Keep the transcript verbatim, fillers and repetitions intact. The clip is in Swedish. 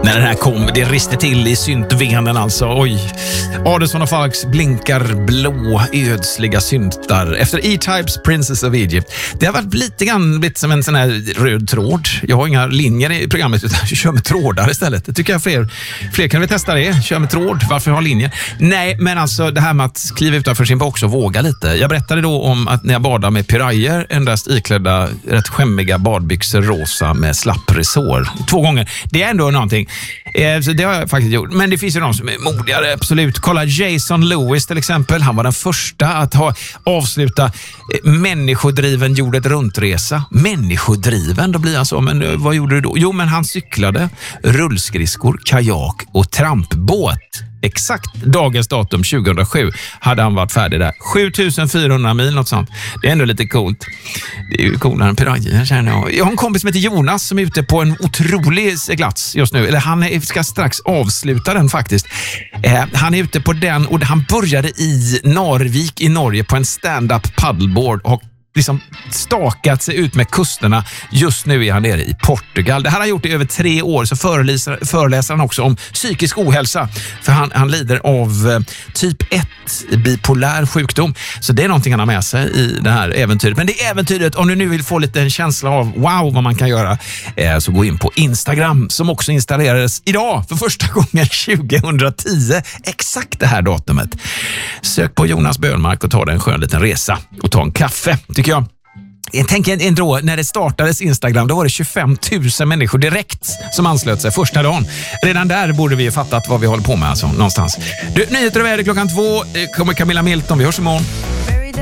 När den här kom, det riste till i syntvenen alltså. Oj. Adelsson och Falks blinkar blå, ödsliga syntar. Efter E-Types Princess of Egypt. Det har varit lite grann blivit som en sån här röd tråd. Jag har inga linjer i programmet utan jag kör med trådar istället. Det tycker jag fler, fler kan vi testa det. Kör med tråd, varför ha linjer? Nej, men alltså det här med att kliva utanför sin box och våga lite. Jag berättade då om att när jag badar med pirajer, endast iklädda rätt skämmiga badbyxor rosa med slapp resår. Två gånger. Det är ändå någonting. Eh, så det har jag faktiskt gjort. Men det finns ju de som är modigare, absolut. Kolla Jason Lewis till exempel. Han var den första att ha avsluta eh, människodriven jordet runtresa. Människodriven, då blir han så. Men eh, vad gjorde du då? Jo, men han cyklade rullskridskor, kajak och trampbåt. Exakt dagens datum tjugohundrasju hade han varit färdig där. sjutufyra mil, något sånt. Det är ändå lite coolt. Det är ju coolare än pirajer, känner jag. Jag har en kompis som heter Jonas som är ute på en otrolig seglats just nu. Eller han är, ska strax avsluta den faktiskt. Eh, han är ute på den och han började i Narvik i Norge på en stand-up paddleboard och liksom stakat sig ut med kusterna. Just nu är han nere i Portugal. Det här har han gjort i över tre år, så föreläser, föreläser han också om psykisk ohälsa. För han, han lider av eh, typ ett bipolär sjukdom. Så det är någonting han har med sig i det här äventyret. Men det äventyret, om du nu vill få lite en känsla av wow vad man kan göra, eh, så gå in på Instagram som också installerades idag för första gången tjugohundratio. Exakt det här datumet. Sök på Jonas Bönmark och ta dig en skön liten resa och ta en kaffe, tycker jag. Jag tänker ändå, när det startades Instagram, då var det tjugofem tusen människor direkt som anslöt sig första dagen. Redan där borde vi ju fattat vad vi håller på med alltså, någonstans. Du, nyheter och väder klockan två kommer Camilla Milton. Vi hörs imorgon.